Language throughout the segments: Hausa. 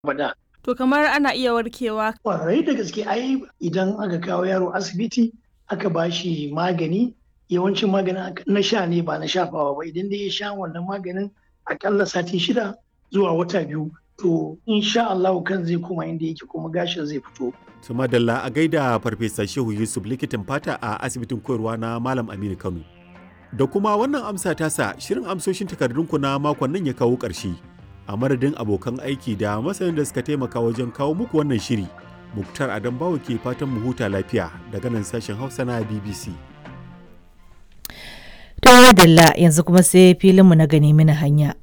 abada. To kamar ana iya warkewa. Ƙwarai da gaske ai idan aka kawo yaro asibiti aka ba shi magani, yawancin maganin na sha ne ba na shafawa ba. Idan dai ya sha wannan maganin aƙalla sati 6 zuwa wata 2 to insha Allahu kan zai koma inda yake kuma gashin zai fito. To madalla a gaida Farfesa Shehu Yusuf likitan fata a asibitin koyarwa na Malam Aminu Kano. Da kuma wannan amsa tasa shirin amsoshin takardunku na makon nan ya kawo ƙarshe. A madadin abokan aiki da masanin da suka taimaka wajen kawo muku wannan shiri, Muktar Adam Bawo ke fatan mu huta lafiya daga nan sashen Hausa na BBC. To madalla yanzu kuma sai filinmu na gani mini hanya.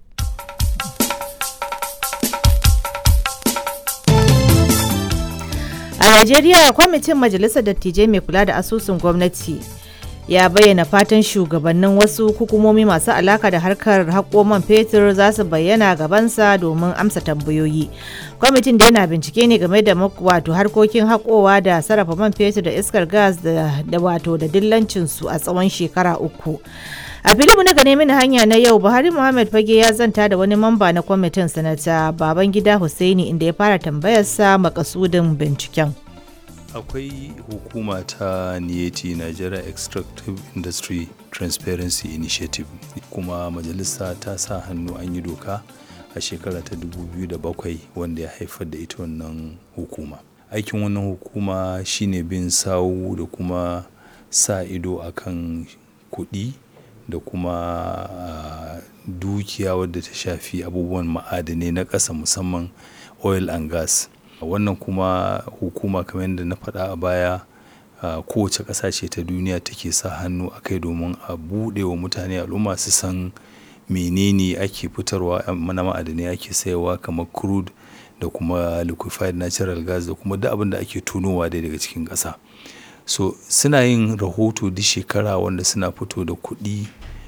A Najeriya, kwamitin Majalisar Dattijai mai kula da asusun gwamnati ya bayyana fatan shugabannin wasu hukumomi masu alaka da harkar haƙo man fetur za su bayyana gabansa domin amsa tambayoyi. Kwamitin da yana bincike ne game da wato harkokin haƙowa da sarrafa man fetur da iskar gas da wato da dillancinsu a tsawon shekara 3. A filimu na gane mini hanya na yau, Buhari Muhammad Fage ya zanta da wani mamba na kwamitin, Sanata Babangida Hussaini, inda ya fara tambayarsa makasudin binciken. Akwai hukuma ta NIETI, Nigeria Extractive Industry Transparency Initiative, kuma majalisa ta sa hannu an yi doka a shekara ta 2007 wanda ya haifar da ita wannan hukuma. Aikin wannan hukuma shine bin sawu da kuma sa ido akan kuɗi da kuma dukiya wadda ta shafi abubuwan ma'adanai na ƙasa, musamman oil and gas. Wannan kuma hukuma, kamar yadda na faɗa a baya, kowace ƙasa ce ta duniya take sa hannu a kai domin a buɗe wa mutane, al'umma su san menene ake fitarwa na ma'adanai ake sayarwa, kamar crude da kuma liquefied natural gas da kuma duk abin da ake tonowa daga cikin ƙasa. So suna yin rahoto duk shekara wanda suna fito da kuɗi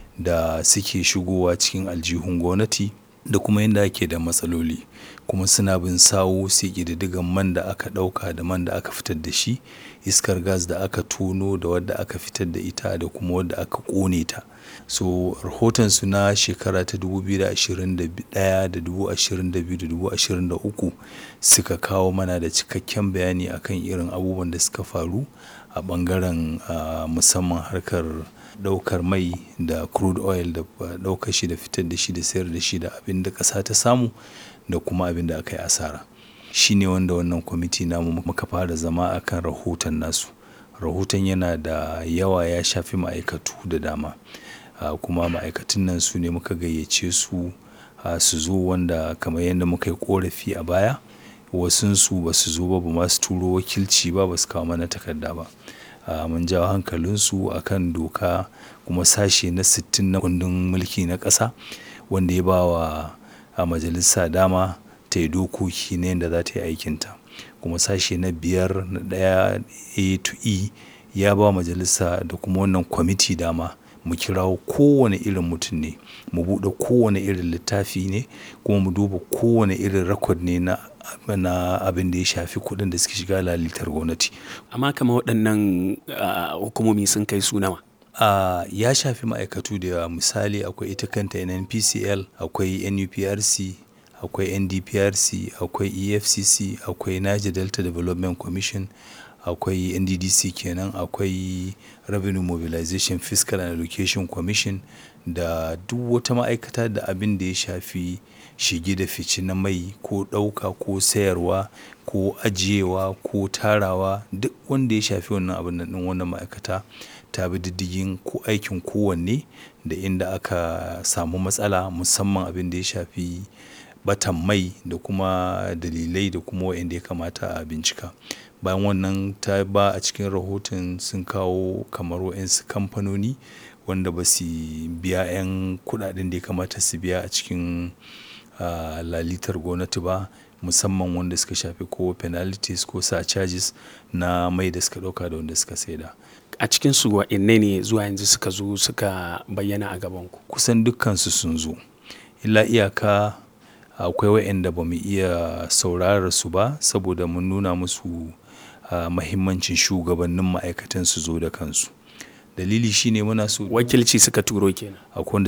da suke shigowa cikin aljihun gwamnati da kuma yadda ake da matsaloli, kuma suna bin sawo su ƙididdigan man da aka ɗauka da man da aka fitar da shi, iskar gas da aka tono da wadda aka fitar da ita da kuma wadda aka ƙone ta. So rahotonsu na shekara ta 2021 da 2022 da 2023 suka kawo mana da cikakken bayani akan irin abubuwan da suka faru a ɓangaren musamman harkar ɗaukar mai da crude oil da ɗaukar shi da fitar da shi da sayar da shi da abin da ƙasa ta samu da kuma abin da aka yi asara. Shi ne wanda wannan kwamiti namu muka fara zama akan rahoton nasu. Rahoton yana da yawa, ya shafi ma'aikatu da dama. Kuma ma'aikatan nan su ne muka gayyace su su zo, wanda kamar yadda muka yi ƙorafi a baya, wasunsu ba su zo ba, ba ma su turo wakilci ba, ba su kawo mana takarda ba. Mun jawo hankalinsu akan doka kuma sashe na 60 na kundin mulki na ƙasa, wanda ya ba wa majalisa dama ta yi dokoki na yadda za ta yi aikinta. Kuma sashe na 5 na 1 A to E ya ba majalisa da kuma wannan kwamiti dama mu kirawo kowane irin mutum ne, mu buɗe kowane irin littafi ne, kuma mu duba kowane irin rakod ne na abin da ya shafi kuɗin da suke shiga lalitar gwamnati. Amma kamar waɗannan hukumomi sun kai su nawa? Ya shafi ma'aikatu da yawa. Misali, akwai ita kanta NNPCL, akwai NUPRC, akwai NDPRC, akwai EFCC, akwai Niger Delta Development Commission, akwai NDDC kenan, akwai Revenue Mobilization Fiscal and Allocation Commission, da duk wata ma'aikata da abin da ya shafi shige da fice na mai, ko ɗauka ko sayarwa ko ajiyewa ko tarawa, duk wanda ya shafi wannan abin nan ɗin, wannan ma'aikata ta bi diddigin ko aikin kowanne da inda aka samu matsala, musamman abin da ya shafi batan mai da kuma dalilai da kuma wa'inda ya kamata a bincika. Bayan wannan, ta ba a cikin rahoton sun kawo kamar wa'insu kamfanoni wanda ba su biya 'yan kuɗaɗen da ya kamata su biya a cikin lalitar gwamnati ba, musamman wanda suka shafi ko penalties ko surcharges na mai da suka ɗauka da wanda suka saida. A cikin su wa'inne ne zuwa yanzu suka zo suka bayyana a gabanku? Kusan dukkansu sun zo, illa iyaka akwai wa'inda ba mu iya saurarar su ba saboda mun nuna musu mahimmancin shugabannin ma'aikatan su zo da kansu. Dalili shine muna so wakilci suka turo kenan. Akwai wanda